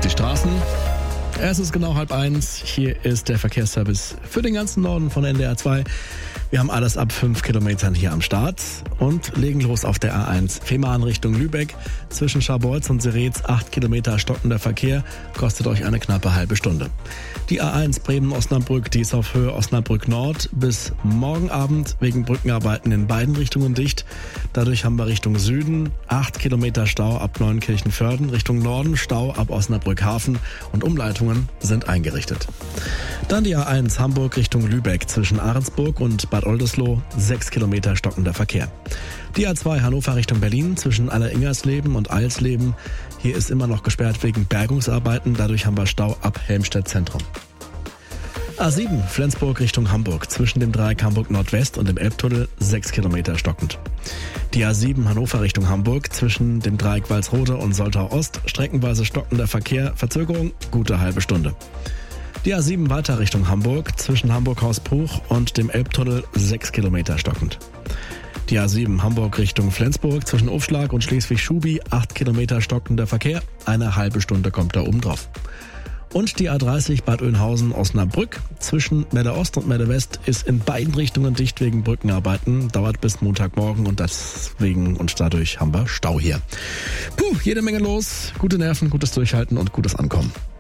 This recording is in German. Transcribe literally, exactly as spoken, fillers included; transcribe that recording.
die Straßen. Es ist genau halb eins. Hier ist der Verkehrsservice für den ganzen Norden von N D R zwei. Wir haben alles ab fünf Kilometern hier am Start und legen los auf der A eins. Fehmarn Richtung Lübeck. Zwischen Scharbeutz und Seretz acht Kilometer stockender Verkehr. Kostet euch eine knappe halbe Stunde. Die A eins Bremen-Osnabrück, die ist auf Höhe Osnabrück Nord bis morgen Abend wegen Brückenarbeiten in beiden Richtungen dicht. Dadurch haben wir Richtung Süden acht Kilometer Stau ab Neunkirchen-Vörden. Richtung Norden Stau ab Osnabrück Hafen und Umleitungen sind eingerichtet. Dann die A eins Hamburg Richtung Lübeck zwischen Ahrensburg und Bad Oldesloe, sechs Kilometer stockender Verkehr. Die A zwei Hannover Richtung Berlin zwischen Alleringersleben und Eilsleben. Hier ist immer noch gesperrt wegen Bergungsarbeiten, dadurch haben wir Stau ab Helmstedt Zentrum. A sieben Flensburg Richtung Hamburg zwischen dem Dreieck Hamburg Nordwest und dem Elbtunnel, sechs Kilometer stockend. Die A sieben Hannover Richtung Hamburg zwischen dem Dreieck Walsrode und Soltau Ost, streckenweise stockender Verkehr, Verzögerung, gute halbe Stunde. Die A sieben weiter Richtung Hamburg, zwischen Hamburg-Hausbruch und dem Elbtunnel, sechs Kilometer stockend. Die A sieben Hamburg Richtung Flensburg, zwischen Aufschlag und Schleswig-Schubi, acht Kilometer stockender Verkehr, eine halbe Stunde kommt da oben drauf. Und die A dreißig Bad Oeynhausen-Osnabrück, zwischen Melle Ost und Melle West, ist in beiden Richtungen dicht wegen Brückenarbeiten, dauert bis Montagmorgen und deswegen und dadurch haben wir Stau hier. Puh, jede Menge los, gute Nerven, gutes Durchhalten und gutes Ankommen.